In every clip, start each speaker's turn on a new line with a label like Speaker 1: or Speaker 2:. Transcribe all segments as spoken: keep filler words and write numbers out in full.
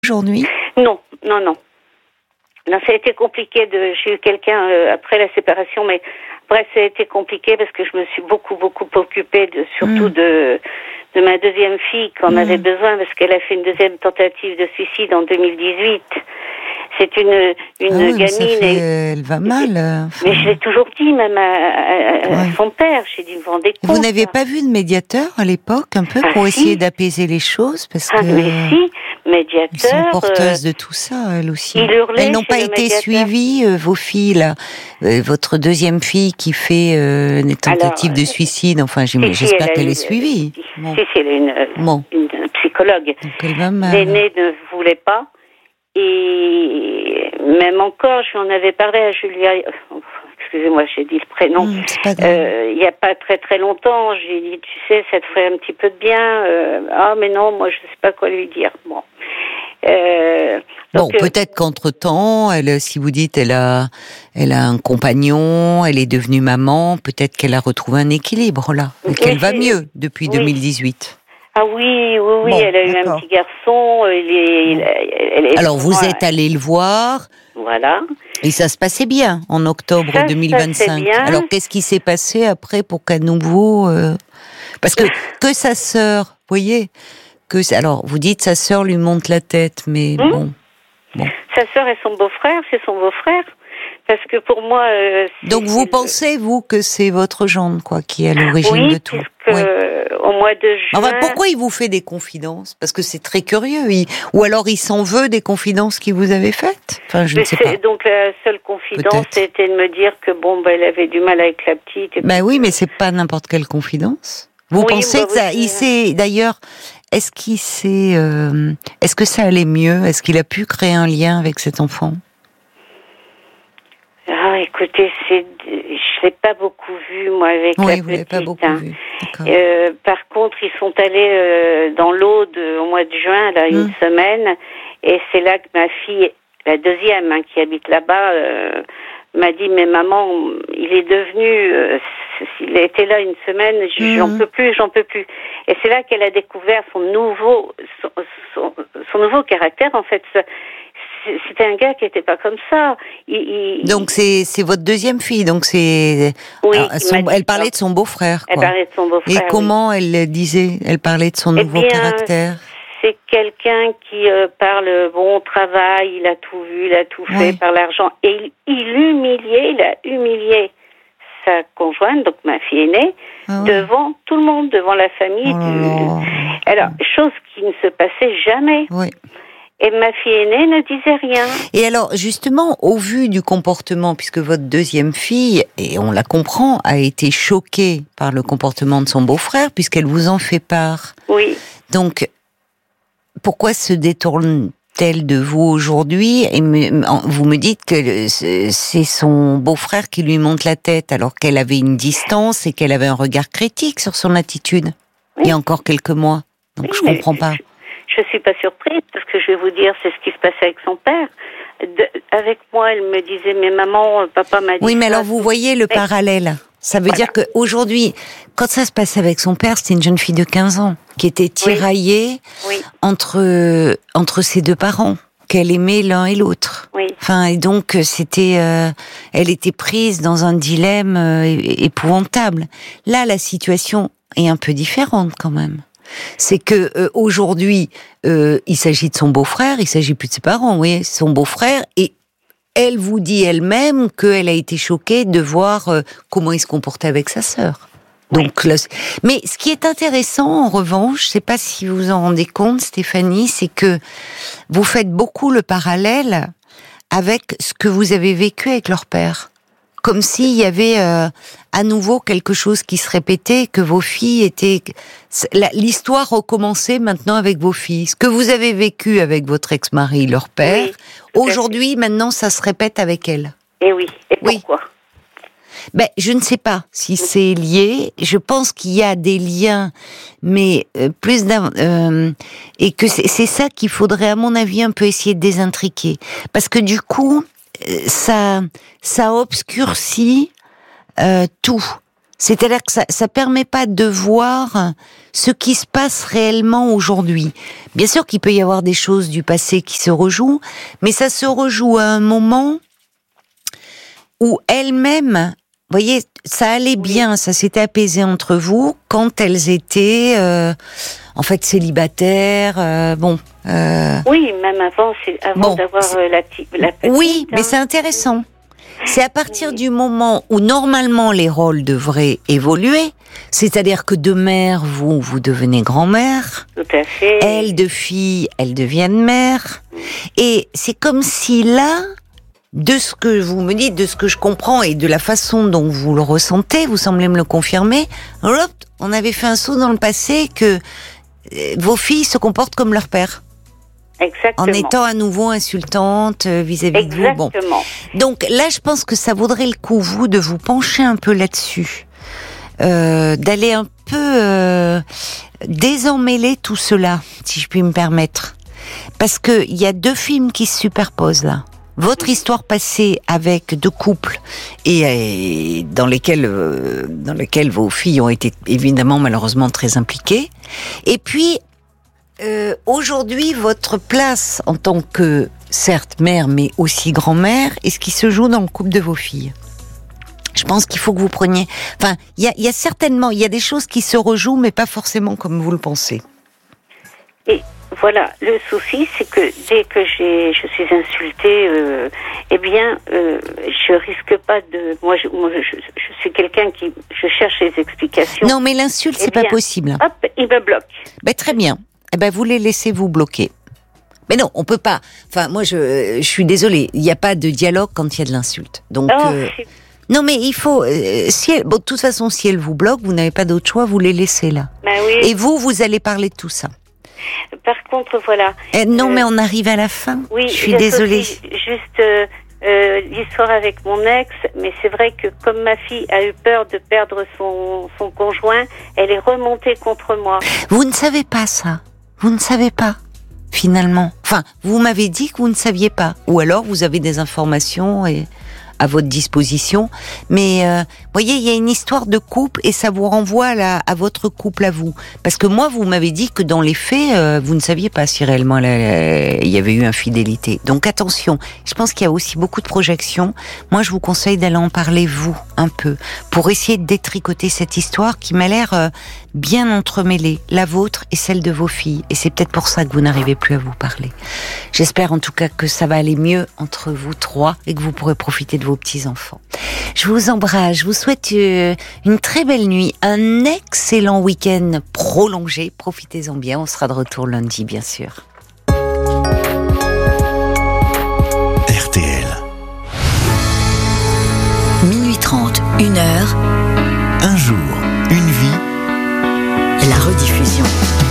Speaker 1: aujourd'hui?
Speaker 2: Non, non, non. Non, ça a été compliqué. De, j'ai eu quelqu'un euh, après la séparation, mais après ça a été compliqué parce que je me suis beaucoup, beaucoup occupée de, surtout mmh. de, de ma deuxième fille qu'on mmh. avait besoin parce qu'elle a fait une deuxième tentative de suicide en deux mille dix-huit. C'est une, une
Speaker 1: ah oui,
Speaker 2: gamine.
Speaker 1: Fait,
Speaker 2: et,
Speaker 1: elle va mal. Enfin...
Speaker 2: Mais je l'ai toujours dit, même à, à, à ouais. son père. J'ai dit, vous vous rendez compte.
Speaker 1: Vous n'avez pas vu de médiateur à l'époque, un peu,
Speaker 2: ah,
Speaker 1: pour
Speaker 2: si.
Speaker 1: essayer d'apaiser les choses, parce
Speaker 2: ah,
Speaker 1: que.
Speaker 2: Mais si, médiateur.
Speaker 1: Elles sont porteuses euh, de tout ça, elles aussi.
Speaker 2: Il hurlait
Speaker 1: elles n'ont pas été
Speaker 2: médiateur.
Speaker 1: suivies, euh, vos filles, là. Euh, votre deuxième fille qui fait euh, des tentatives Alors, de suicide. Enfin, si, j'espère si, qu'elle est suivie.
Speaker 2: Si, bon. si, si, elle est une, bon. une psychologue.
Speaker 1: Donc elle va mal.
Speaker 2: L'aînée ne voulait pas. Et même encore, je lui en avais parlé à Julia, excusez-moi, j'ai dit le prénom,
Speaker 1: mmh,
Speaker 2: euh, il n'y a pas très très longtemps, j'ai dit, tu sais, ça te ferait un petit peu de bien, euh, ah mais non, moi je ne sais pas quoi lui dire. Bon,
Speaker 1: euh, bon donc, peut-être euh, qu'entre-temps, elle, si vous dites, elle a, elle a un compagnon, elle est devenue maman, peut-être qu'elle a retrouvé un équilibre là, et qu'elle va mieux depuis oui. deux mille dix-huit.
Speaker 2: Ah oui, oui, oui, bon, elle a eu d'accord. un petit garçon. Elle est, elle, elle est
Speaker 1: Alors vous moi, êtes allé le voir.
Speaker 2: Voilà.
Speaker 1: Et ça se passait bien en octobre
Speaker 2: ça
Speaker 1: deux mille vingt-cinq.
Speaker 2: Bien.
Speaker 1: Alors qu'est-ce qui s'est passé après pour qu'à nouveau euh... Parce que que sa sœur, vous voyez, que alors vous dites sa sœur lui monte la tête, mais mmh. bon, bon.
Speaker 2: Sa sœur et son beau-frère, c'est son beau-frère. Parce que pour moi. Euh,
Speaker 1: Donc vous pensez le... vous que c'est votre gendre quoi qui est à l'origine
Speaker 2: oui,
Speaker 1: de tout.
Speaker 2: Oui, ouais. Au mois de juin.
Speaker 1: Enfin, pourquoi il vous fait des confidences? Parce que c'est très curieux. Il... Ou alors il s'en veut des confidences qu'il vous avait faites. Enfin, je
Speaker 2: Mais
Speaker 1: ne sais pas.
Speaker 2: Donc la seule confidence, c'était de me dire que bon, bah, elle avait du mal avec la petite. Et
Speaker 1: ben puis... oui, mais c'est pas n'importe quelle confidence. Vous oui, pensez bah, que ça, il s'est d'ailleurs. Est-ce qu'il s'est, euh... est-ce que ça allait mieux? Est-ce qu'il a pu créer un lien avec cet enfant?
Speaker 2: Ah, écoutez, c'est, je l'ai pas beaucoup vu moi avec
Speaker 1: oui,
Speaker 2: la
Speaker 1: vous
Speaker 2: petite.
Speaker 1: l'avez pas beaucoup
Speaker 2: hein.
Speaker 1: vu.
Speaker 2: Euh, par contre, ils sont allés euh, dans l'Aude au mois de juin, là, une mmh. semaine, et c'est là que ma fille, la deuxième, hein, qui habite là-bas, euh, m'a dit, mais maman, il est devenu, euh, il a été là une semaine, mmh. j'en peux plus, j'en peux plus. Et c'est là qu'elle a découvert son nouveau, son, son, son nouveau caractère, en fait. C'était un gars qui était pas comme ça. Il, il...
Speaker 1: Donc c'est c'est votre deuxième fille, donc c'est.
Speaker 2: Oui.
Speaker 1: Alors, son, elle parlait de son beau-frère. Quoi.
Speaker 2: Elle parlait de son beau-frère.
Speaker 1: Et comment oui. elle disait? Elle parlait de son
Speaker 2: eh
Speaker 1: nouveau
Speaker 2: bien,
Speaker 1: caractère.
Speaker 2: C'est quelqu'un qui euh, parle bon travail, il a tout vu, il a tout fait oui. par l'argent, et il, il humiliait, il a humilié sa conjointe, donc ma fille aînée, ah oui. devant tout le monde, devant la famille.
Speaker 1: Oh
Speaker 2: du... Alors chose qui ne se passait jamais.
Speaker 1: Oui.
Speaker 2: Et ma fille aînée ne disait rien.
Speaker 1: Et alors, justement, au vu du comportement, puisque votre deuxième fille, et on la comprend, a été choquée par le comportement de son beau-frère, puisqu'elle vous en fait part.
Speaker 2: Oui.
Speaker 1: Donc, pourquoi se détourne-t-elle de vous aujourd'hui? Et me, vous me dites que c'est son beau-frère qui lui monte la tête, alors qu'elle avait une distance et qu'elle avait un regard critique sur son attitude, oui. il y a encore quelques mois. Donc, oui, je comprends pas.
Speaker 2: Je suis pas surprise parce que je vais vous dire, c'est ce qui se passait avec son père. De, avec moi, elle me disait, mais maman, papa m'a dit.
Speaker 1: Oui, mais
Speaker 2: ça.
Speaker 1: alors vous voyez le mais... parallèle. Ça veut voilà. dire qu'aujourd'hui, quand ça se passait avec son père, c'était une jeune fille de quinze ans qui était tiraillée oui. Oui. entre entre ses deux parents, qu'elle aimait l'un et l'autre.
Speaker 2: Oui.
Speaker 1: Enfin, et donc c'était, euh, elle était prise dans un dilemme euh, épouvantable. Là, la situation est un peu différente quand même. C'est que euh, aujourd'hui, euh, il s'agit de son beau-frère, il s'agit plus de ses parents, oui, son beau-frère, et elle vous dit elle-même qu'elle a été choquée de voir euh, comment il se comportait avec sa sœur. Donc, là, mais ce qui est intéressant, en revanche, je ne sais pas si vous vous en rendez compte, Stéphanie, c'est que vous faites beaucoup le parallèle avec ce que vous avez vécu avec leur père. Comme s'il y avait euh, à nouveau quelque chose qui se répétait, que vos filles étaient... L'histoire recommençait maintenant avec vos filles. Ce que vous avez vécu avec votre ex-mari, leur père, oui, aujourd'hui, maintenant, ça se répète avec elle.
Speaker 2: Et oui, et pourquoi oui.
Speaker 1: Ben, je ne sais pas si c'est lié. Je pense qu'il y a des liens, mais euh, plus d'un... Euh, et que c'est, c'est ça qu'il faudrait, à mon avis, un peu essayer de désintriquer. Parce que du coup... ça, ça obscurcit euh, tout. C'est-à-dire que ça, ça permet pas de voir ce qui se passe réellement aujourd'hui. Bien sûr qu'il peut y avoir des choses du passé qui se rejouent, mais ça se rejoue à un moment où elles-mêmes, vous voyez, ça allait bien, ça s'était apaisé entre vous quand elles étaient, euh, en fait, célibataires. Euh, bon. Euh...
Speaker 2: Oui, même avant, c'est avant bon, d'avoir euh, la, la petite.
Speaker 1: Oui,
Speaker 2: hein.
Speaker 1: Mais c'est intéressant. C'est à partir oui. du moment où normalement les rôles devraient évoluer, c'est-à-dire que de mère, vous, vous devenez grand-mère.
Speaker 2: Tout à fait.
Speaker 1: Elles, de fille, elles deviennent mère. Et c'est comme si là, de ce que vous me dites, de ce que je comprends et de la façon dont vous le ressentez, vous semblez me le confirmer, hop, on avait fait un saut dans le passé que vos filles se comportent comme leur père.
Speaker 2: Exactement.
Speaker 1: En étant à nouveau insultante vis-à-vis
Speaker 2: Exactement.
Speaker 1: de vous. Bon. Donc là, je pense que ça vaudrait le coup, vous, de vous pencher un peu là-dessus. Euh, d'aller un peu euh, désemmêler tout cela, si je puis me permettre. Parce que il y a deux films qui se superposent là. Votre histoire passée avec deux couples et, et dans lesquels euh, dans lesquels vos filles ont été évidemment malheureusement très impliquées. Et puis Euh, aujourd'hui, votre place en tant que, certes, mère, mais aussi grand-mère, est ce qui se joue dans le couple de vos filles. Je pense qu'il faut que vous preniez... Enfin, il y a, y a certainement, il y a des choses qui se rejouent, mais pas forcément comme vous le pensez.
Speaker 2: Et voilà, le souci, c'est que dès que j'ai, je suis insultée, euh, eh bien, euh, je risque pas de... Moi, je, moi, je, je suis quelqu'un qui... Je cherche les explications.
Speaker 1: Non, mais l'insulte,
Speaker 2: eh
Speaker 1: c'est
Speaker 2: bien,
Speaker 1: pas possible.
Speaker 2: Hop, il me bloque.
Speaker 1: Ben, très bien. Eh ben, vous les laissez vous bloquer. Mais non, on peut pas. Enfin, moi, je, je suis désolée. Il n'y a pas de dialogue quand il y a de l'insulte. Donc,
Speaker 2: oh,
Speaker 1: euh, non, mais il faut. Euh, si elle, bon, de toute façon, si elle vous bloque, vous n'avez pas d'autre choix. Vous les laissez là.
Speaker 2: Ben oui.
Speaker 1: Et vous, vous allez parler de tout ça.
Speaker 2: Par contre, voilà.
Speaker 1: Eh, non, euh, mais on arrive à la fin.
Speaker 2: Oui,
Speaker 1: je suis désolée.
Speaker 2: Juste euh, euh, l'histoire avec mon ex, mais c'est vrai que comme ma fille a eu peur de perdre son son conjoint, elle est remontée contre moi.
Speaker 1: Vous ne savez pas ça. Vous ne savez pas, finalement. Enfin, vous m'avez dit que vous ne saviez pas. Ou alors, vous avez des informations et, à votre disposition. Mais, euh, voyez, il y a une histoire de couple et ça vous renvoie à, la, à votre couple à vous. Parce que moi, vous m'avez dit que dans les faits, euh, vous ne saviez pas si réellement il y avait eu infidélité. Donc, attention. Je pense qu'il y a aussi beaucoup de projections. Moi, je vous conseille d'aller en parler, vous, un peu, pour essayer de détricoter cette histoire qui m'a l'air... Euh, bien entremêlée, la vôtre et celle de vos filles. Et c'est peut-être pour ça que vous n'arrivez plus à vous parler. J'espère en tout cas que ça va aller mieux entre vous trois et que vous pourrez profiter de vos petits-enfants. Je vous embrasse, je vous souhaite une très belle nuit, un excellent week-end prolongé. Profitez-en bien, on sera de retour lundi, bien sûr.
Speaker 3: R T L.
Speaker 4: Minuit trente, une heure.
Speaker 3: Un jour, une vie.
Speaker 4: La rediffusion.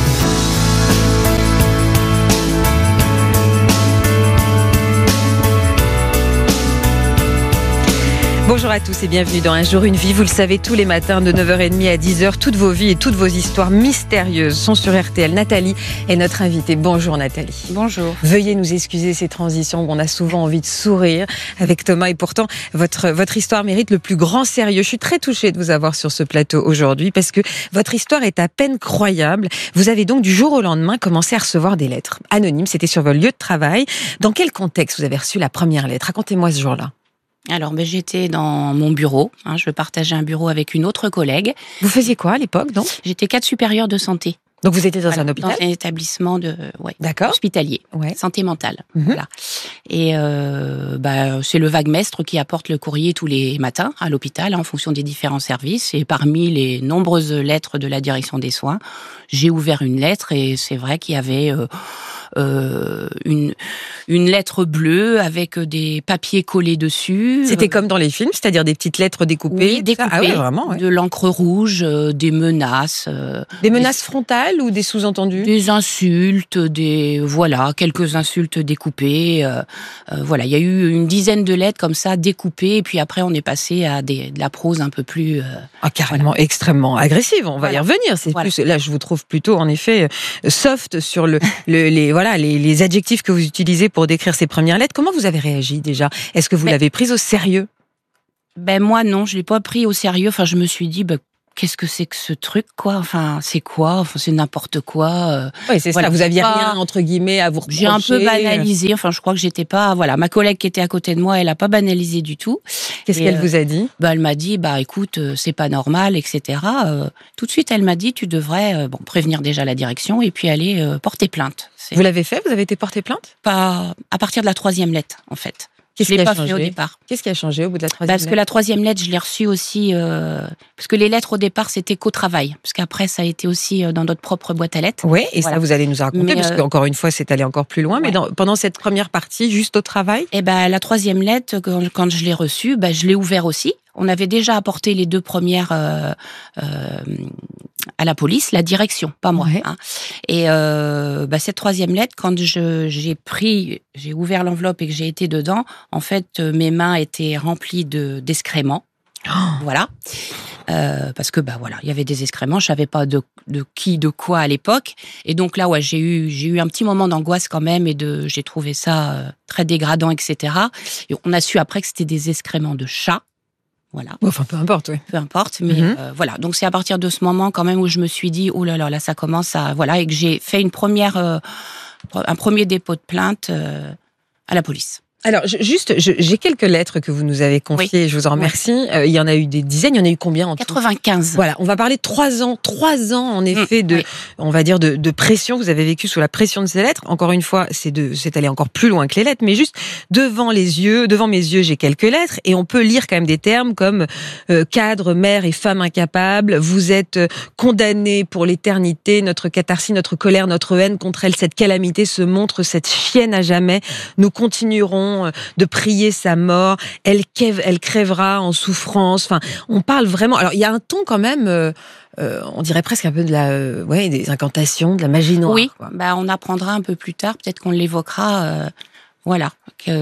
Speaker 5: Bonjour à tous et bienvenue dans Un jour une vie. Vous le savez, tous les matins de neuf heures trente à dix heures, toutes vos vies et toutes vos histoires mystérieuses sont sur R T L. Nathalie est notre invitée. Bonjour Nathalie.
Speaker 6: Bonjour.
Speaker 5: Veuillez nous excuser ces transitions où on a souvent envie de sourire avec Thomas et pourtant votre, votre histoire mérite le plus grand sérieux. Je suis très touchée de vous avoir sur ce plateau aujourd'hui parce que votre histoire est à peine croyable. Vous avez donc du jour au lendemain commencé à recevoir des lettres anonymes. C'était sur votre lieu de travail. Dans quel contexte vous avez reçu la première lettre? Racontez-moi ce jour-là.
Speaker 6: Alors, ben, j'étais dans mon bureau. Hein, je partageais un bureau avec une autre collègue.
Speaker 5: Vous faisiez quoi à l'époque, donc?
Speaker 6: J'étais cadre supérieur de santé.
Speaker 5: Donc vous étiez dans
Speaker 6: voilà,
Speaker 5: un hôpital?
Speaker 6: Dans un établissement de, ouais,
Speaker 5: D'accord.
Speaker 6: hospitalier,
Speaker 5: Ouais.
Speaker 6: santé mentale.
Speaker 5: Mm-hmm.
Speaker 6: Voilà. Et euh, bah, c'est le vaguemestre qui apporte le courrier tous les matins à l'hôpital en fonction des différents services. Et parmi les nombreuses lettres de la direction des soins, j'ai ouvert une lettre et c'est vrai qu'il y avait... Euh, Euh, une une lettre bleue avec des papiers collés dessus.
Speaker 5: C'était comme dans les films, c'est-à-dire des petites lettres découpées.
Speaker 6: Oui, découpées,
Speaker 5: ah oui, vraiment, ouais.
Speaker 6: De l'encre rouge, euh, des menaces. Euh,
Speaker 5: des menaces des, frontales ou des sous-entendus?
Speaker 6: Des insultes, des voilà, quelques insultes découpées. Euh, euh, voilà, il y a eu une dizaine de lettres comme ça découpées, et puis après on est passé à des, de la prose un peu plus. Euh,
Speaker 5: ah, carrément, voilà. Extrêmement agressive. On va voilà. y revenir. C'est voilà. plus là, je vous trouve plutôt en effet soft sur le, le les voilà les, les adjectifs que vous utilisez pour décrire ces premières lettres. Comment vous avez réagi déjà? Est-ce que vous Mais... l'avez prise au sérieux?
Speaker 6: Ben moi non, je l'ai pas pris au sérieux. Enfin, je me suis dit, ben, qu'est-ce que c'est que ce truc, quoi? Enfin, c'est quoi? Enfin, c'est n'importe quoi. Euh,
Speaker 5: oui, c'est voilà, ça. Vous aviez pas... rien entre guillemets à vous reprocher.
Speaker 6: J'ai un peu banalisé. Enfin, je crois que j'étais pas. Voilà, ma collègue qui était à côté de moi, elle a pas banalisé du tout.
Speaker 5: Qu'est-ce Et qu'elle euh, vous a dit?
Speaker 6: Ben, elle m'a dit, bah écoute, euh, c'est pas normal, et cetera. Euh, tout de suite, elle m'a dit, tu devrais euh, bon prévenir déjà la direction et puis aller euh, porter plainte. C'est...
Speaker 5: Vous l'avez fait? Vous avez été porter plainte?
Speaker 6: Pas à partir de la troisième lettre, en fait.
Speaker 5: Qu'est-ce
Speaker 6: je l'ai
Speaker 5: qui a
Speaker 6: pas
Speaker 5: changé
Speaker 6: fait au départ.
Speaker 5: Qu'est-ce qui a changé au bout de la troisième
Speaker 6: bah, Parce
Speaker 5: lettre?
Speaker 6: que la troisième lettre, je l'ai reçue aussi... Euh, parce que les lettres, au départ, c'était qu'au travail. Parce qu'après, ça a été aussi dans notre propre boîte à lettres.
Speaker 5: Oui, et voilà. Ça, vous allez nous raconter,
Speaker 6: Mais
Speaker 5: parce
Speaker 6: euh,
Speaker 5: qu'encore une fois, c'est allé encore plus loin. Ouais. Mais dans, pendant cette première partie, juste au travail?
Speaker 6: Eh ben, la troisième lettre, quand, quand je l'ai reçue, bah, je l'ai ouverte aussi. On avait déjà apporté les deux premières euh, euh, à la police, la direction, pas moi.
Speaker 5: Ouais.
Speaker 6: Hein. Et euh, bah, cette troisième lettre, quand je, j'ai pris, j'ai ouvert l'enveloppe et que j'ai été dedans, en fait, mes mains étaient remplies de d'excréments.
Speaker 5: Oh.
Speaker 6: Voilà. Euh, parce que bah voilà, il y avait des excréments, je savais pas de, de qui, de quoi à l'époque, et donc là ouais, j'ai eu j'ai eu un petit moment d'angoisse quand même, et de j'ai trouvé ça euh, très dégradant, et cetera. Et on a su après que c'était des excréments de chat. Voilà.
Speaker 5: Enfin, peu importe, oui.
Speaker 6: Peu importe, mais
Speaker 5: mm-hmm.
Speaker 6: euh, voilà. Donc c'est à partir de ce moment quand même où je me suis dit, oh là là, là ça commence à voilà, et que j'ai fait une première, euh, un premier dépôt de plainte euh, à la police.
Speaker 5: Alors, je, juste, je, j'ai quelques lettres que vous nous avez confiées, oui. Je vous en remercie. Oui. Euh, il y en a eu des dizaines, il y en a eu combien en tout?
Speaker 6: quatre-vingt-quinze.
Speaker 5: Voilà, on va parler de trois ans, trois ans en effet mmh, de,
Speaker 6: oui.
Speaker 5: on va dire de, de pression. Vous avez vécu sous la pression de ces lettres. Encore une fois, c'est de, c'est allé encore plus loin que les lettres, mais juste devant les yeux, devant mes yeux, j'ai quelques lettres et on peut lire quand même des termes comme euh, cadre, mère et femme incapable. Vous êtes condamnés pour l'éternité. Notre catharsis, notre colère, notre haine contre elle, cette calamité se montre cette chienne à jamais. Nous continuerons de prier sa mort, elle, crève, elle crèvera en souffrance. Enfin, on parle vraiment. Alors, il y a un ton quand même, euh, euh, on dirait presque un peu de la, euh, ouais, des incantations, de la magie noire.
Speaker 6: Oui,
Speaker 5: quoi.
Speaker 6: Bah, on apprendra un peu plus tard, peut-être qu'on l'évoquera. Euh, voilà,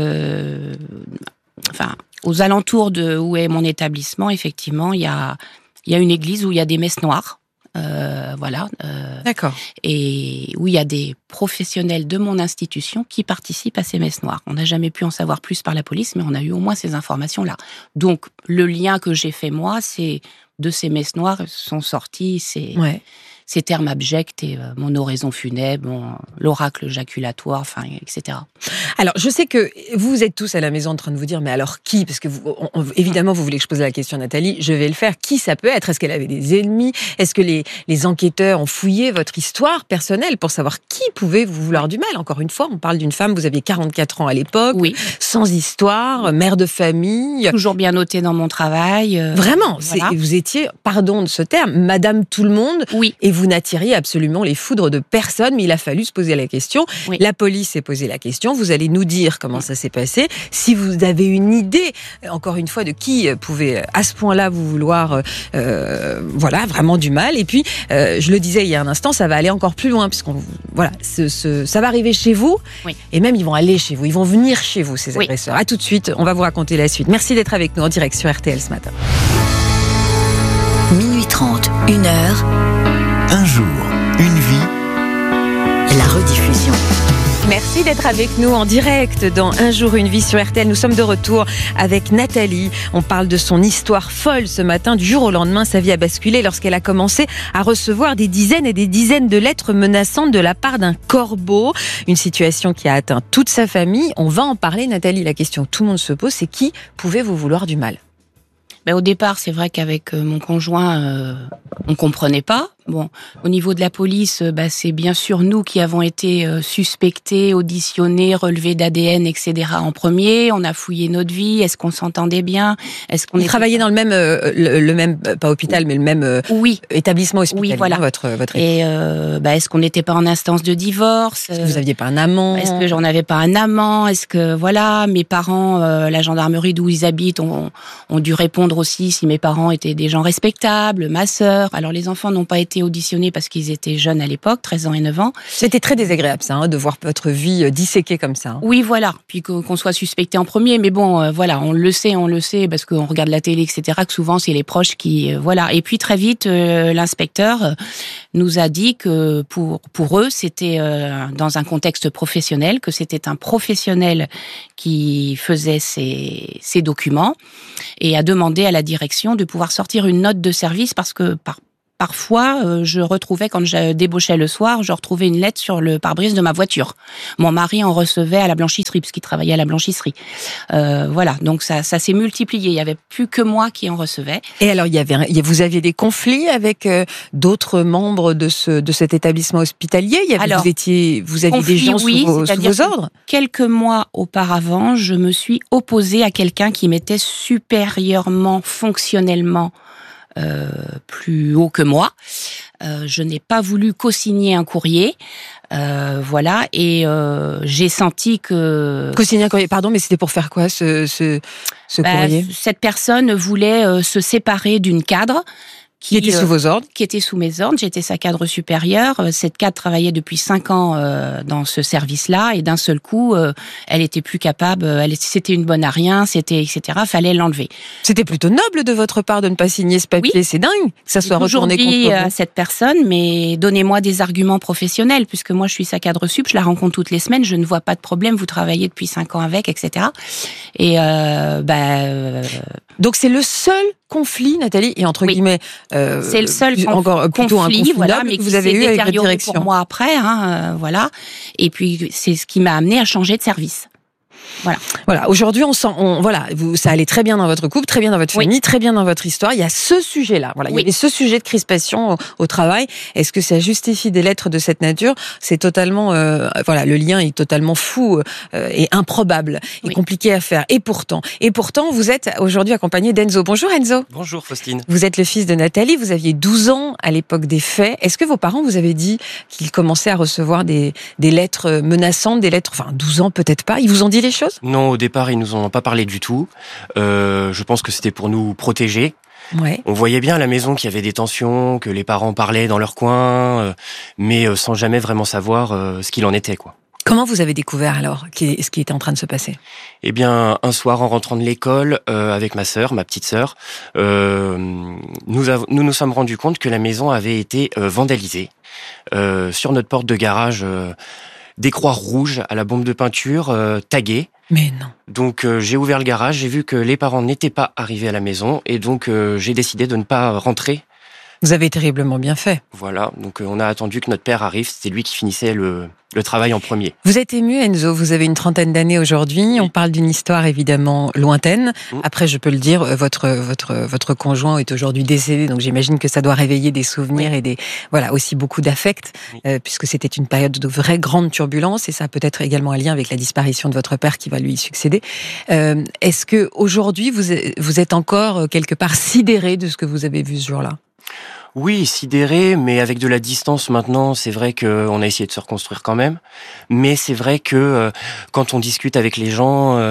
Speaker 6: que, enfin, aux alentours de où est mon établissement, effectivement, il y a, il y a une église où il y a des messes noires. Euh, voilà. Euh,
Speaker 5: D'accord.
Speaker 6: Et où il y a des professionnels de mon institution qui participent à ces messes noires. On n'a jamais pu en savoir plus par la police, mais on a eu au moins ces informations-là. Donc, le lien que j'ai fait moi, c'est de ces messes noires sont sortis ces,
Speaker 5: ouais.
Speaker 6: ces termes abjects et euh, mon oraison funèbre, mon, l'oracle jaculatoire, enfin, et cetera.
Speaker 5: Alors, je sais que vous êtes tous à la maison en train de vous dire, mais alors qui? Parce que vous, on, on, évidemment, vous voulez que je pose la question à Nathalie. Je vais le faire. Qui ça peut être? Est-ce qu'elle avait des ennemis? Est-ce que les, les enquêteurs ont fouillé votre histoire personnelle pour savoir qui pouvait vous vouloir du mal? Encore une fois, on parle d'une femme, vous aviez quarante-quatre ans à l'époque,
Speaker 6: oui.
Speaker 5: Sans histoire, mère de famille.
Speaker 6: Toujours bien notée dans mon travail. Euh,
Speaker 5: Vraiment,
Speaker 6: voilà.
Speaker 5: c'est, vous étiez, pardon de ce terme, Madame tout le monde.
Speaker 6: Oui.
Speaker 5: Et vous n'attiriez absolument les foudres de personne, mais il a fallu se poser la question.
Speaker 6: Oui.
Speaker 5: La police s'est posé la question. Vous allez nous dire comment ça s'est passé. Si vous avez une idée, encore une fois, de qui pouvait à ce point-là vous vouloir, euh, voilà, vraiment du mal. Et puis, euh, je le disais il y a un instant, ça va aller encore plus loin, puisqu'on, voilà, ce, ce, ça va arriver chez vous.
Speaker 6: Oui.
Speaker 5: Et même ils vont aller chez vous, ils vont venir chez vous, ces
Speaker 6: oui.
Speaker 5: agresseurs. À tout de suite, on va vous raconter la suite. Merci d'être avec nous en direct sur R T L ce matin.
Speaker 4: Minuit trente, une heure.
Speaker 3: Un jour, une vie.
Speaker 4: La rediffusion.
Speaker 5: Merci d'être avec nous en direct dans Un jour, une vie sur R T L. Nous sommes de retour avec Nathalie. On parle de son histoire folle ce matin. Du jour au lendemain, sa vie a basculé lorsqu'elle a commencé à recevoir des dizaines et des dizaines de lettres menaçantes de la part d'un corbeau. Une situation qui a atteint toute sa famille. On va en parler, Nathalie. La question que tout le monde se pose, c'est qui pouvait vous vouloir du mal?
Speaker 6: Ben, au départ, c'est vrai qu'avec mon conjoint, euh, on comprenait pas. Bon, au niveau de la police, bah, c'est bien sûr nous qui avons été euh, suspectés, auditionnés, relevés d'A D N, et cetera en premier. On a fouillé notre vie. Est-ce qu'on s'entendait bien? Est-ce qu'on
Speaker 5: Vous travaillez dans le même, euh, le, le même, pas hôpital, mais le même euh,
Speaker 6: oui.
Speaker 5: établissement hospitalier.
Speaker 6: Oui, voilà.
Speaker 5: Votre, votre
Speaker 6: Et euh, bah, est-ce qu'on n'était pas en instance de divorce?
Speaker 5: Est-ce que vous aviez pas un amant?
Speaker 6: Est-ce que j'en avais pas un amant? Est-ce que voilà, mes parents, euh, la gendarmerie d'où ils habitent, ont, ont dû répondre dire aussi si mes parents étaient des gens respectables, ma sœur. Alors les enfants n'ont pas été auditionnés parce qu'ils étaient jeunes à l'époque, treize ans et neuf ans.
Speaker 5: C'était très désagréable ça, hein, de voir votre vie disséquée comme ça. Hein.
Speaker 6: Oui, voilà. Puis qu'on soit suspecté en premier, mais bon, euh, voilà, on le sait, on le sait parce qu'on regarde la télé, et cetera. Que souvent c'est les proches qui, euh, voilà. Et puis très vite, euh, l'inspecteur euh, nous a dit que pour pour eux, c'était euh, dans un contexte professionnel, que c'était un professionnel qui faisait ces ces documents et a demandé à la direction de pouvoir sortir une note de service parce que par Parfois, euh, je retrouvais, quand je débauchais le soir, je retrouvais une lettre sur le pare-brise de ma voiture. Mon mari en recevait à la blanchisserie, puisqu'il travaillait à la blanchisserie. Euh, voilà, donc ça, ça s'est multiplié. Il y avait plus que moi qui en recevais.
Speaker 5: Et alors, il y avait, vous aviez des conflits avec euh, d'autres membres de ce de cet établissement hospitalier. Il y avait, alors, vous étiez, vous aviez conflit, des gens oui, sous, vos, sous vos ordres.
Speaker 6: Quelques mois auparavant, je me suis opposée à quelqu'un qui m'était supérieurement, fonctionnellement. Euh, plus haut que moi. Euh, je n'ai pas voulu co-signer un courrier. Euh, voilà, et euh, j'ai senti que...
Speaker 5: Co-signer un courrier, pardon, mais c'était pour faire quoi, ce, ce, ce bah, courrier ?
Speaker 6: Cette personne voulait euh, se séparer d'une cadre
Speaker 5: Qui, qui était sous vos ordres ?
Speaker 6: Qui était sous mes ordres. J'étais sa cadre supérieure. Cette cadre travaillait depuis cinq ans euh, dans ce service-là, et d'un seul coup, euh, elle était plus capable. Elle, c'était une bonne à rien, c'était et cetera. Fallait l'enlever.
Speaker 5: C'était plutôt noble de votre part de ne pas signer ce papier. Oui. C'est dingue que ça soit retourné contre vous.
Speaker 6: À cette personne, mais donnez-moi des arguments professionnels, puisque moi je suis sa cadre sup, je la rencontre toutes les semaines, je ne vois pas de problème. Vous travaillez depuis cinq ans avec, et cetera. Et euh, bah. Euh...
Speaker 5: Donc c'est le seul conflit, Nathalie, et entre oui. guillemets, euh,
Speaker 6: c'est le seul
Speaker 5: conf- encore plutôt
Speaker 6: conflit,
Speaker 5: un conflit
Speaker 6: voilà, mais
Speaker 5: que vous avez eu avec la direction.
Speaker 6: Pour moi après, hein, euh, voilà. Et puis c'est ce qui m'a amené à changer de service. Voilà.
Speaker 5: Voilà. Aujourd'hui, on sent, on, voilà, vous, ça allait très bien dans votre couple, très bien dans votre famille, oui. très bien dans votre histoire. Il y a ce sujet-là. Voilà. Oui. Il y avait ce sujet de crispation au, au travail. Est-ce que ça justifie des lettres de cette nature ? C'est totalement, euh, voilà, le lien est totalement fou euh, et improbable et oui. compliqué à faire. Et pourtant, et pourtant, vous êtes aujourd'hui accompagné d'Enzo. Bonjour Enzo.
Speaker 7: Bonjour Faustine.
Speaker 5: Vous êtes le fils de Nathalie. Vous aviez douze ans à l'époque des faits. Est-ce que vos parents vous avaient dit qu'ils commençaient à recevoir des, des lettres menaçantes, des lettres, enfin douze ans peut-être pas. Ils vous ont dit les choses ?
Speaker 7: Non, au départ, ils nous en ont pas parlé du tout. Euh, je pense que c'était pour nous protéger.
Speaker 5: Ouais.
Speaker 7: On voyait bien à la maison qu'il y avait des tensions, que les parents parlaient dans leur coin, euh, mais euh, sans jamais vraiment savoir euh, ce qu'il en était, quoi.
Speaker 5: Comment vous avez découvert alors ce qui était en train de se passer ?
Speaker 7: Eh bien, un soir en rentrant de l'école euh, avec ma sœur, ma petite sœur, euh, nous, av- nous nous sommes rendus compte que la maison avait été euh, vandalisée. Euh, sur notre porte de garage, euh, des croix rouges à la bombe de peinture euh, taguées.
Speaker 5: Mais non.
Speaker 7: Donc euh, j'ai ouvert le garage, j'ai vu que les parents n'étaient pas arrivés à la maison et donc euh, j'ai décidé de ne pas rentrer.
Speaker 5: Vous avez terriblement bien fait.
Speaker 7: Voilà, donc euh, on a attendu que notre père arrive, c'était lui qui finissait le, le travail en premier.
Speaker 5: Vous êtes ému, Enzo, vous avez une trentaine d'années aujourd'hui, oui. On parle d'une histoire évidemment lointaine. Mmh. Après, je peux le dire, votre votre votre conjoint est aujourd'hui décédé, donc j'imagine que ça doit réveiller des souvenirs oui. et des voilà aussi beaucoup d'affect, oui. euh, puisque c'était une période de vraie grande turbulence et ça a peut-être également un lien avec la disparition de votre père qui va lui succéder. Euh, est-ce que aujourd'hui vous vous êtes encore quelque part sidéré de ce que vous avez vu ce jour-là ?
Speaker 7: Oui, sidéré, mais avec de la distance maintenant, c'est vrai qu'on a essayé de se reconstruire quand même. Mais c'est vrai que euh, quand on discute avec les gens, euh,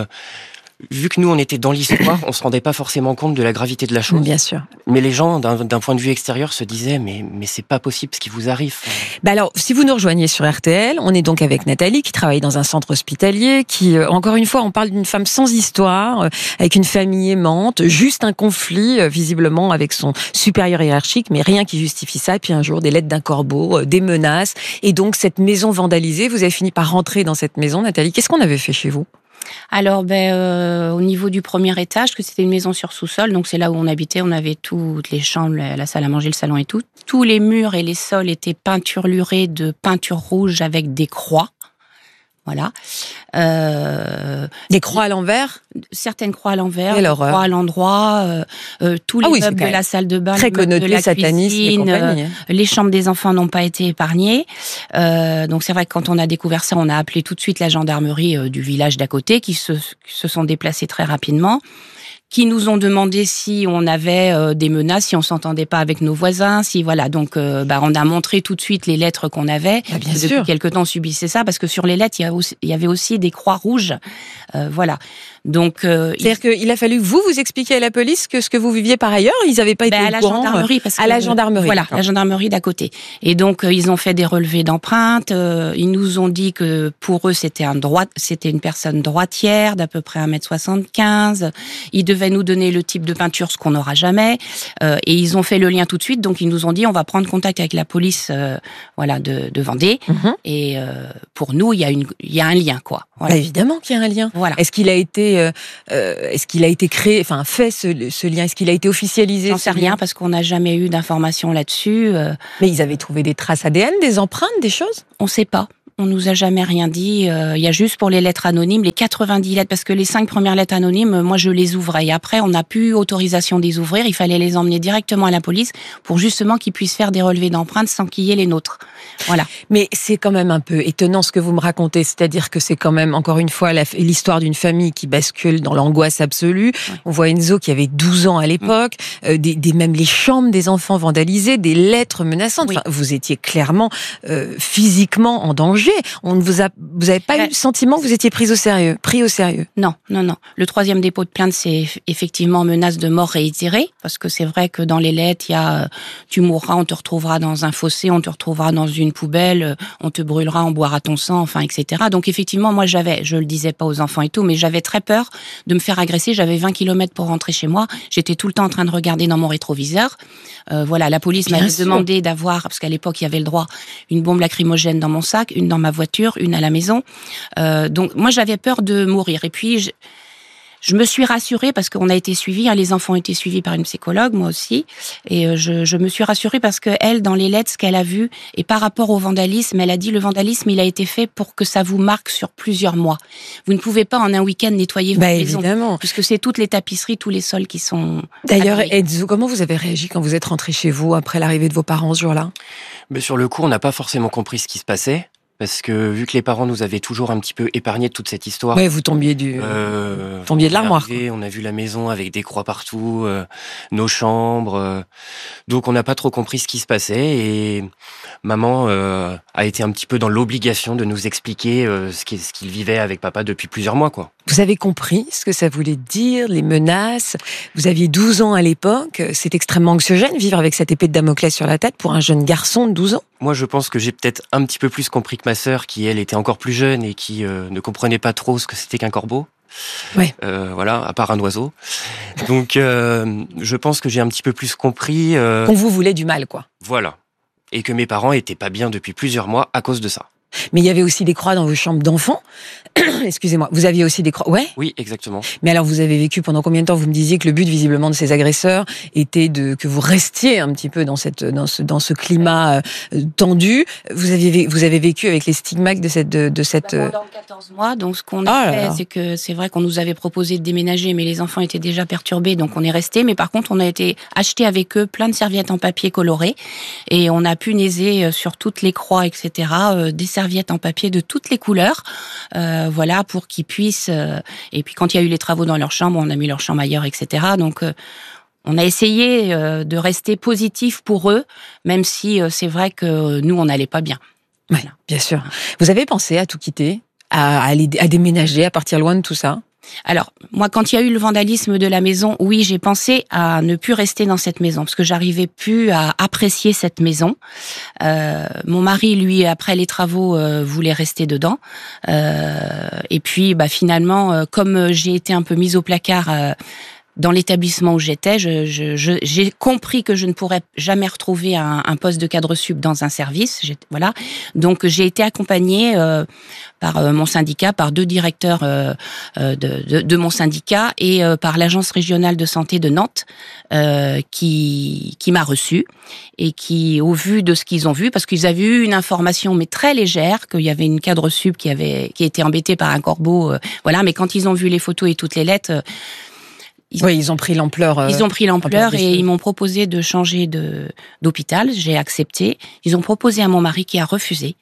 Speaker 7: vu que nous on était dans l'histoire, on se rendait pas forcément compte de la gravité de la chose.
Speaker 5: Bien sûr.
Speaker 7: Mais les gens, d'un, d'un point de vue extérieur, se disaient mais mais c'est pas possible ce qui vous arrive.
Speaker 5: Bah alors, si vous nous rejoignez sur R T L, on est donc avec Nathalie qui travaille dans un centre hospitalier, qui euh, encore une fois, on parle d'une femme sans histoire, euh, avec une famille aimante, juste un conflit euh, visiblement avec son supérieur hiérarchique, mais rien qui justifie ça. Et puis un jour, des lettres d'un corbeau, euh, des menaces, et donc cette maison vandalisée. Vous avez fini par rentrer dans cette maison, Nathalie. Qu'est-ce qu'on avait fait chez vous ?
Speaker 6: Alors, ben, euh, au niveau du premier étage, que c'était une maison sur sous-sol, donc c'est là où on habitait, on avait toutes les chambres, la salle à manger, le salon et tout. Tous les murs et les sols étaient peinturlurés de peinture rouge avec des croix. Voilà.
Speaker 5: Euh, des croix à l'envers ?
Speaker 6: Certaines croix à l'envers,
Speaker 5: des
Speaker 6: croix à l'endroit, euh, euh, tous les
Speaker 5: ah oui,
Speaker 6: meubles de la salle de bain,
Speaker 5: très
Speaker 6: les meubles de la cuisine,
Speaker 5: euh,
Speaker 6: les chambres des enfants n'ont pas été épargnées. Euh, donc c'est vrai que quand on a découvert ça, on a appelé tout de suite la gendarmerie euh, du village d'à côté, qui se, qui se sont déplacés très rapidement, qui nous ont demandé si on avait euh, des menaces, si on s'entendait pas avec nos voisins, si voilà. Donc, euh, bah, on a montré tout de suite les lettres qu'on avait.
Speaker 5: Ah, bien
Speaker 6: Depuis
Speaker 5: sûr.
Speaker 6: quelque temps, on subissait ça parce que sur les lettres, il y, a aussi, il y avait aussi des croix rouges, euh, voilà. Donc, euh,
Speaker 5: c'est-à-dire il... qu'il a fallu que vous vous expliquiez à la police que ce que vous viviez par ailleurs, ils n'avaient pas été
Speaker 6: bah,
Speaker 5: au
Speaker 6: à la
Speaker 5: courant.
Speaker 6: Gendarmerie, parce que,
Speaker 5: à la gendarmerie.
Speaker 6: Voilà,
Speaker 5: d'accord.
Speaker 6: la gendarmerie d'à côté. Et donc, euh, ils ont fait des relevés d'empreintes. Euh, ils nous ont dit que pour eux, c'était un droit, c'était une personne droitière d'à peu près un mètre soixante-quinze. Ils devaient nous donner le type de peinture, ce qu'on n'aura jamais. Euh, et ils ont fait le lien tout de suite. Donc, ils nous ont dit, on va prendre contact avec la police, euh, voilà, de, de Vendée. Mm-hmm. Et euh, pour nous, il y a une, il y a un lien, quoi.
Speaker 5: Voilà. Bah, évidemment qu'il y a un lien.
Speaker 6: Voilà.
Speaker 5: Est-ce qu'il a été, euh, est-ce qu'il a été créé, enfin fait ce, ce lien, est-ce qu'il a été officialisé?
Speaker 6: J'en sais rien parce qu'on n'a jamais eu d'informations là-dessus. Euh...
Speaker 5: Mais ils avaient trouvé des traces A D N, des empreintes, des choses?
Speaker 6: On ne sait pas. On nous a jamais rien dit. Il euh, y a juste pour les lettres anonymes, les quatre-vingt-dix lettres, parce que les cinq premières lettres anonymes, moi je les ouvrais. Et après, on n'a plus autorisation de les ouvrir. Il fallait les emmener directement à la police pour justement qu'ils puissent faire des relevés d'empreintes sans qu'il y ait les nôtres. Voilà.
Speaker 5: Mais c'est quand même un peu étonnant ce que vous me racontez. C'est-à-dire que c'est quand même, encore une fois, la, l'histoire d'une famille qui bascule dans l'angoisse absolue. Ouais. On voit Enzo qui avait douze ans à l'époque, mmh. euh, des, des, même les chambres des enfants vandalisées, des lettres menaçantes. Oui. Enfin, vous étiez clairement euh, physiquement en danger. On ne vous a, vous n'avez pas ouais. eu le sentiment que vous étiez pris au sérieux, pris au sérieux.
Speaker 6: Non, non, non. Le troisième dépôt de plainte, c'est effectivement menace de mort réitérée, parce que c'est vrai que dans les lettres, il y a tu mourras, on te retrouvera dans un fossé, on te retrouvera dans une poubelle, on te brûlera, on boira ton sang, enfin, et cetera. Donc effectivement, moi j'avais, je le disais pas aux enfants et tout, mais j'avais très peur de me faire agresser. J'avais vingt kilomètres pour rentrer chez moi. J'étais tout le temps en train de regarder dans mon rétroviseur. Euh, voilà, la police Bien m'avait sûr. demandé d'avoir, parce qu'à l'époque il y avait le droit, une bombe lacrymogène dans mon sac, une dans ma voiture, une à la maison. Euh, donc moi j'avais peur de mourir. Et puis je, je me suis rassurée parce qu'on a été suivis, hein, les enfants ont été suivis par une psychologue, moi aussi. Et je, je me suis rassurée parce que elle, dans les lettres, ce qu'elle a vu, et par rapport au vandalisme, elle a dit le vandalisme, il a été fait pour que ça vous marque sur plusieurs mois. Vous ne pouvez pas en un week-end nettoyer votre
Speaker 5: bah,
Speaker 6: maison,
Speaker 5: évidemment.
Speaker 6: puisque c'est toutes les tapisseries, tous les sols qui sont.
Speaker 5: D'ailleurs, Enzo, comment vous avez réagi quand vous êtes rentré chez vous après l'arrivée de vos parents ce jour-là?
Speaker 7: Mais sur le coup, on n'a pas forcément compris ce qui se passait. Parce que vu que les parents nous avaient toujours un petit peu épargnés de toute cette histoire.
Speaker 5: Ouais, vous tombiez du,
Speaker 7: euh,
Speaker 5: tombiez de l'armoire.
Speaker 7: Arrivé, on a vu la maison avec des croix partout, euh, nos chambres. Euh, donc on n'a pas trop compris ce qui se passait et maman euh, a été un petit peu dans l'obligation de nous expliquer euh, ce qu'il, ce qu'il vivait avec papa depuis plusieurs mois, quoi.
Speaker 5: Vous avez compris ce que ça voulait dire, les menaces. Vous aviez douze ans à l'époque. C'est extrêmement anxiogène, vivre avec cette épée de Damoclès sur la tête pour un jeune garçon de douze ans.
Speaker 7: Moi, je pense que j'ai peut-être un petit peu plus compris que ma sœur, qui, elle, était encore plus jeune et qui euh, ne comprenait pas trop ce que c'était qu'un corbeau.
Speaker 5: Ouais.
Speaker 7: Euh, voilà, à part un oiseau. Donc, euh, je pense que j'ai un petit peu plus compris... Euh...
Speaker 5: Qu'on vous voulait du mal, quoi.
Speaker 7: Voilà. Et que mes parents étaient pas bien depuis plusieurs mois à cause de ça.
Speaker 5: Mais il y avait aussi des croix dans vos chambres d'enfants. Excusez-moi, vous aviez aussi des croix. Ouais.
Speaker 7: Oui, exactement.
Speaker 5: Mais alors, vous avez vécu pendant combien de temps? Vous me disiez que le but, visiblement, de ces agresseurs était de que vous restiez un petit peu dans cette, dans ce, dans ce climat euh, tendu. Vous aviez, vous avez vécu avec les stigmates de cette, de, de cette.
Speaker 6: Pendant quatorze mois. Donc, ce qu'on a oh fait, c'est que c'est vrai qu'on nous avait proposé de déménager, mais les enfants étaient déjà perturbés, donc on est resté. Mais par contre, on a été acheter avec eux plein de serviettes en papier coloré et on a punaisé sur toutes les croix, et cetera. Euh, des serviettes en papier de toutes les couleurs, euh, voilà, pour qu'ils puissent... Euh, et puis quand il y a eu les travaux dans leur chambre, on a mis leur chambre ailleurs, et cetera. Donc euh, on a essayé euh, de rester positif pour eux, même si euh, c'est vrai que nous, on n'allait pas bien.
Speaker 5: Oui, voilà. Bien sûr. Vous avez pensé à tout quitter, à, à, aller, à déménager, à partir loin de tout ça?
Speaker 6: Alors, moi, quand il y a eu le vandalisme de la maison, oui, j'ai pensé à ne plus rester dans cette maison, parce que j'arrivais plus à apprécier cette maison. Euh, mon mari, lui, après les travaux, euh, voulait rester dedans. Euh, et puis, bah, finalement, euh, comme j'ai été un peu mise au placard... Euh, dans l'établissement où j'étais, je, je, je, j'ai compris que je ne pourrais jamais retrouver un, un poste de cadre sup dans un service. J'ai, voilà. Donc, j'ai été accompagnée euh, par euh, mon syndicat, par deux directeurs euh, de, de, de mon syndicat et euh, par l'agence régionale de santé de Nantes euh, qui, qui m'a reçue et qui, au vu de ce qu'ils ont vu, parce qu'ils avaient eu une information mais très légère, qu'il y avait une cadre sup qui avait qui était embêtée par un corbeau, euh, voilà. Mais quand ils ont vu les photos et toutes les lettres, euh,
Speaker 5: Ils, oui, ils ont pris l'ampleur. Euh,
Speaker 6: ils ont pris l'ampleur et ils m'ont proposé de changer de d'hôpital. J'ai accepté. Ils ont proposé à mon mari qui a refusé.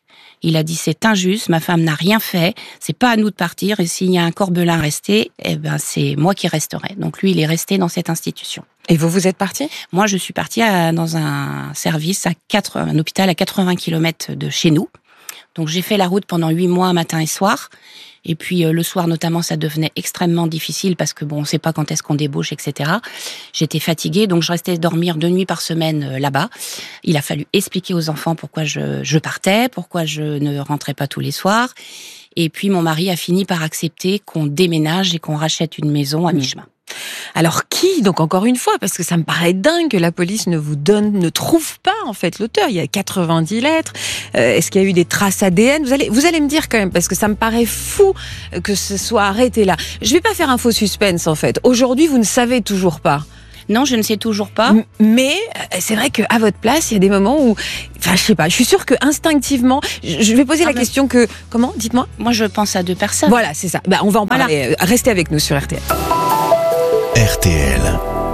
Speaker 6: Il a dit c'est injuste, ma femme n'a rien fait, c'est pas à nous de partir et s'il y a un Corbelin resté, eh ben c'est moi qui resterai. Donc lui, il est resté dans cette institution.
Speaker 5: Et vous, vous êtes partie ?
Speaker 6: Moi, je suis partie à, dans un service à quatre, un hôpital à quatre-vingts kilomètres de chez nous. Donc j'ai fait la route pendant huit mois, matin et soir. Et puis euh, le soir notamment, ça devenait extrêmement difficile parce que bon, on sait pas quand est-ce qu'on débauche, et cetera. J'étais fatiguée, donc je restais dormir deux nuits par semaine euh, là-bas. Il a fallu expliquer aux enfants pourquoi je, je partais, pourquoi je ne rentrais pas tous les soirs. Et puis mon mari a fini par accepter qu'on déménage et qu'on rachète une maison à
Speaker 5: Mmh.
Speaker 6: mi-chemin.
Speaker 5: Alors qui, donc encore une fois, parce que ça me paraît dingue que la police ne vous donne, ne trouve pas en fait l'auteur. Il y a quatre-vingt-dix lettres. Euh, est-ce qu'il y a eu des traces A D N ? Vous allez, vous allez me dire quand même, parce que ça me paraît fou que ce soit arrêté là. Je vais pas faire un faux suspense en fait. Aujourd'hui, vous ne savez toujours pas.
Speaker 6: Non, je ne sais toujours pas.
Speaker 5: M- Mais c'est vrai qu'à votre place, il y a des moments où, enfin, je sais pas. Je suis sûre que instinctivement, je je vais poser
Speaker 6: Ah
Speaker 5: la
Speaker 6: ben-
Speaker 5: question que, comment ? Dites-moi.
Speaker 6: Moi, je pense à deux personnes.
Speaker 5: Voilà, c'est ça. Bah, on va en
Speaker 6: Voilà.
Speaker 5: parler. Restez avec nous sur R T L.
Speaker 3: R T L.